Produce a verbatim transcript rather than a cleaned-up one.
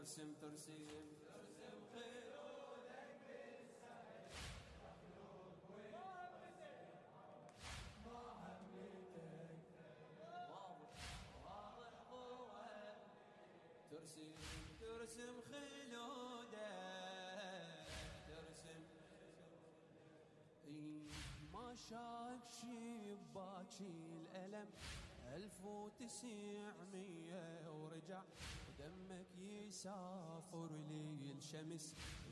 ترسم ترسم ترسم خلودك بالسعي مخلوق وين ما همتك واضح واضح قوة ترسم ترسم خلودك ترسم ما شاك شباكي الألم ألف وتسعمية ورجع دمك يسافر لي الشمس